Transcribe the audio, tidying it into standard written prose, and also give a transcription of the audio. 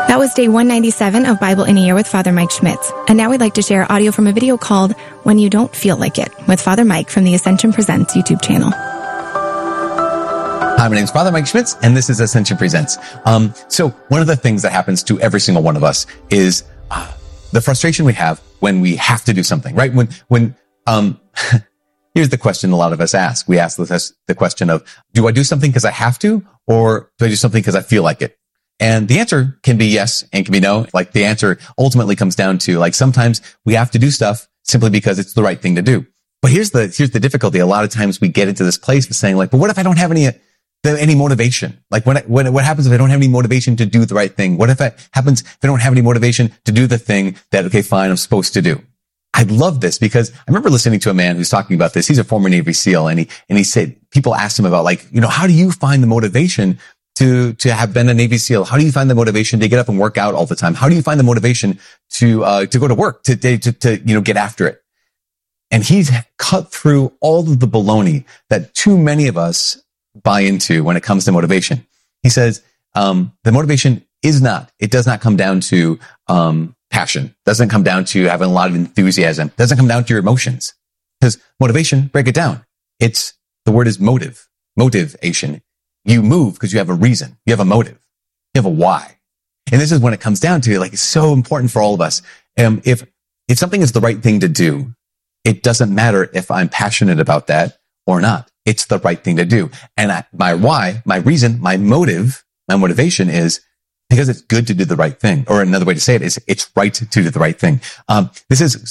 That was day 197 of Bible in a Year with Father Mike Schmitz. And now we'd like to share audio from a video called When You Don't Feel Like It with Father Mike from the Ascension Presents YouTube channel. Hi, my name is Father Mike Schmitz, and this is Ascension Presents. So one of the things that happens to every single one of us is the frustration we have when we have to do something, right? Here's the question a lot of us ask. We ask the question of, do I do something because I have to, or do I do something because I feel like it? And the answer can be yes and can be no. Like the answer ultimately comes down to like sometimes we have to do stuff simply because it's the right thing to do. But here's the difficulty. A lot of times we get into this place of saying like, but what if I don't have any motivation? Like what happens if I don't have any motivation to do the right thing? What if it happens if I don't have any motivation to do the thing that, okay, fine, I'm supposed to do? I love this because I remember listening to a man who's talking about this. He's a former Navy SEAL, and he said, people asked him about like, how do you find the motivation to have been a Navy SEAL? How do you find the motivation to get up and work out all the time? How do you find the motivation to go to work, to get after it? And he's cut through all of the baloney that too many of us buy into when it comes to motivation. He says, the motivation it does not come down to, passion. Doesn't come down to having a lot of enthusiasm. Doesn't come down to your emotions. Because motivation, break it down. The word is motivation. You move because you have a reason. You have a motive. You have a why. And this is when it comes down to, like, it's so important for all of us. If something is the right thing to do, it doesn't matter if I'm passionate about that or not. It's the right thing to do. And my why, my reason, my motivation is because it's good to do the right thing. Or another way to say it is it's right to do the right thing. This is